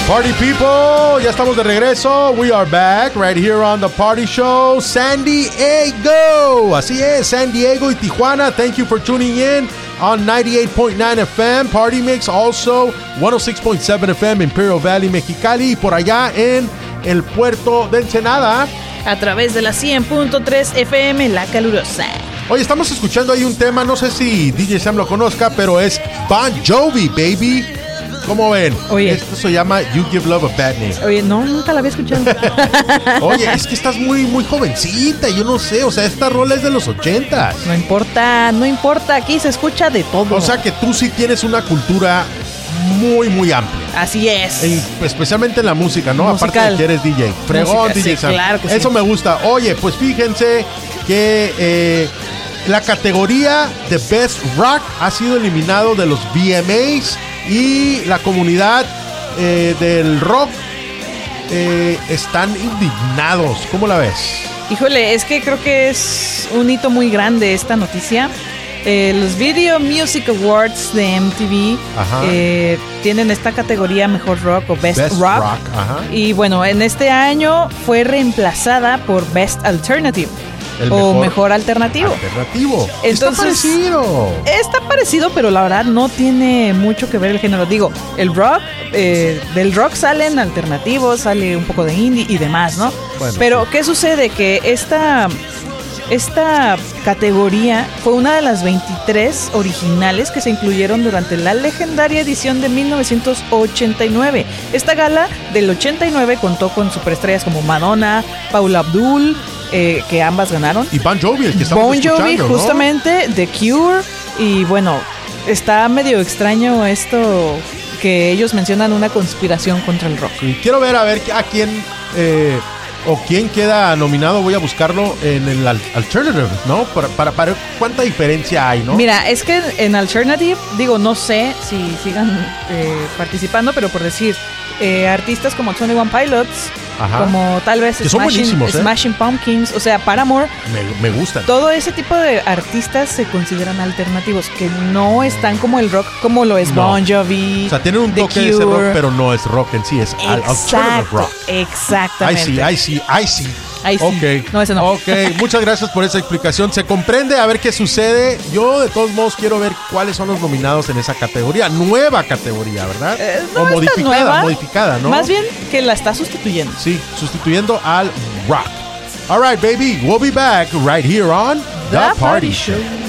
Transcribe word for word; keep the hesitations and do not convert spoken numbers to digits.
Party people, ya estamos de regreso. We are back right here on the Party Show, San Diego. Así es, San Diego y Tijuana. Thank you for tuning in on ninety-eight point nine F M Party Mix, also one oh six point seven F M Imperial Valley, Mexicali, y por allá en el puerto de Ensenada a través de la cien punto tres F M La Calurosa. Oye, estamos escuchando ahí un tema, no sé si D J Sam lo conozca, pero es Bon Jovi, baby. ¿Cómo ven? Oye. Esto se llama You Give Love a Bad Name. Oye, no, nunca la había escuchado. Oye, es que estás muy, muy jovencita, yo no sé, o sea, esta rola es de los ochentas. No importa, no importa, aquí se escucha de todo. O sea que tú sí tienes una cultura muy, muy amplia. Así es. En, especialmente en la música, ¿no? Musical. Aparte de que eres D J. Fregón, Música, D J sí, Sam. claro que Eso sí. me gusta. Oye, pues fíjense que eh, la categoría de Best Rock ha sido eliminado de los V M As y la comunidad eh, del rock eh, están indignados. ¿Cómo la ves? Híjole, es que creo que es un hito muy grande esta noticia. Eh, los Video Music Awards de M T V eh, tienen esta categoría Mejor Rock o Best, Best Rock, Rock, ajá. Y bueno, en este año fue reemplazada por Best Alternative El o mejor Mejor Alternativo. Alternativo. Entonces, está parecido. Está parecido, pero la verdad no tiene mucho que ver el género. Digo, el rock, eh, del rock salen alternativos, sale un poco de indie y demás, ¿no? Bueno, pero, sí. ¿qué sucede? Que esta... Esta categoría fue una de las veintitrés originales que se incluyeron durante la legendaria edición de mil novecientos ochenta y nueve. Esta gala del ochenta y nueve contó con superestrellas como Madonna, Paula Abdul, eh, que ambas ganaron. Y Bon Jovi, el que estamos Bon Jovi, escuchando, ¿no? justamente, The Cure. Y bueno, está medio extraño esto que ellos mencionan una conspiración contra el rock. Sí, quiero ver a ver a quién eh, o quién queda nominado. Voy a buscarlo en el al- Alternative, ¿no? Para, para, para cuánta diferencia hay, ¿no? Mira, es que en Alternative, digo, no sé si sigan eh, participando, pero por decir, eh, artistas como twenty-one Pilots, Ajá. como tal vez Que son Smashing, buenísimos, ¿eh? Smashing Pumpkins, o sea, Paramore, Me, me gustan. todo ese tipo de artistas se consideran alternativos, que no están como el rock, como lo es No. Bon Jovi, O sea, tienen un The toque de ese Cure. rock, pero no es rock en sí, es al- alternative Exacto, rock. I exactamente. see, I see, I see. Ahí sí. Ok, No, ese no. ok, muchas gracias por esa explicación. Se comprende, a ver qué sucede. Yo, de todos modos, quiero ver cuáles son los nominados en esa categoría. Nueva categoría, ¿verdad? Eh, no o está modificada, nueva, modificada, ¿no? Más bien que la está sustituyendo. Sí, sustituyendo al rock. All right, baby, we'll be back right here on The, The Party, Party Show. Show.